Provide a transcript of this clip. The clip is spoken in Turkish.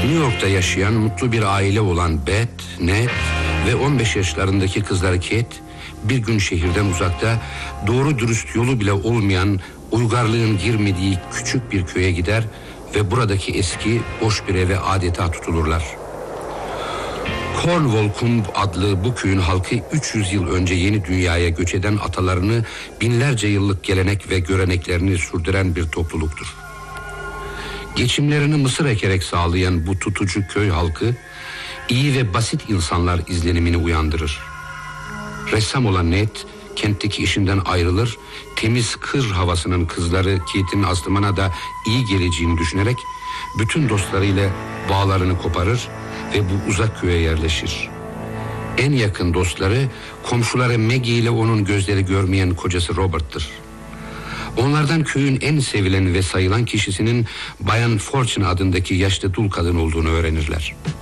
New York'ta yaşayan mutlu bir aile olan Beth, Ned ve 15 yaşlarındaki kızları Kate bir gün şehirden uzakta, doğru dürüst yolu bile olmayan, uygarlığın girmediği küçük bir köye gider ve buradaki eski boş bir eve adeta tutulurlar. Cornwall adlı bu köyün halkı 300 yıl önce yeni dünyaya göç eden atalarını, binlerce yıllık gelenek ve göreneklerini sürdüren bir topluluktur. Geçimlerini mısır ekerek sağlayan bu tutucu köy halkı, iyi ve basit insanlar izlenimini uyandırır. Ressam olan Ned, kentteki işinden ayrılır, temiz kır havasının kızları Kate'in Aslıman'a da iyi geleceğini düşünerek bütün dostlarıyla bağlarını koparır ve bu uzak köye yerleşir. En yakın dostları, komşuları Maggie ile onun gözleri görmeyen kocası Robert'tır. Onlardan köyün en sevilen ve sayılan kişisinin Bayan Fortune adındaki yaşlı dul kadın olduğunu öğrenirler.